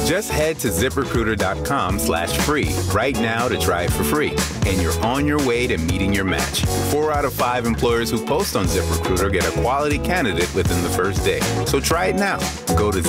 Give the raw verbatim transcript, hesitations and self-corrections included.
Just head to ZipRecruiter.com slash free right now to try it for free, and you're on your way to meeting your match. Four out of five employers who post on ZipRecruiter get a quality candidate within the first day. So try it now. Go to